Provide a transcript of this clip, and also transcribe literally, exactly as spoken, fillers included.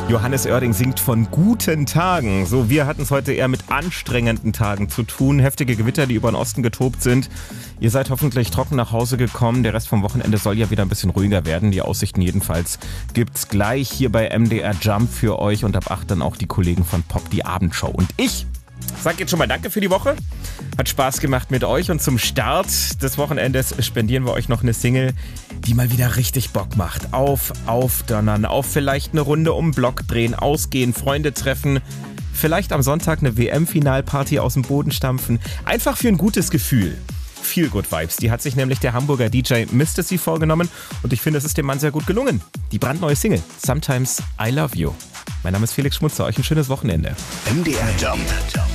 Johannes Oerding singt von guten Tagen. So, wir hatten es heute eher mit anstrengenden Tagen zu tun. Heftige Gewitter, die über den Osten getobt sind. Ihr seid hoffentlich trocken nach Hause gekommen. Der Rest vom Wochenende soll ja wieder ein bisschen ruhiger werden. Die Aussichten jedenfalls gibt's gleich hier bei M D R Jump für euch. Und ab acht dann auch die Kollegen von Pop, die Abendshow. Und ich sag jetzt schon mal Danke für die Woche. Hat Spaß gemacht mit euch. Und zum Start des Wochenendes spendieren wir euch noch eine Single, die mal wieder richtig Bock macht. Auf, aufdonnern, auf vielleicht eine Runde um den Block drehen, ausgehen, Freunde treffen, vielleicht am Sonntag eine W M-Finalparty aus dem Boden stampfen. Einfach für ein gutes Gefühl. Feel Good Vibes. Die hat sich nämlich der Hamburger D J Mistasy vorgenommen und ich finde, es ist dem Mann sehr gut gelungen. Die brandneue Single Sometimes I Love You. Mein Name ist Felix Schmutzer. Euch ein schönes Wochenende. M D R Jump.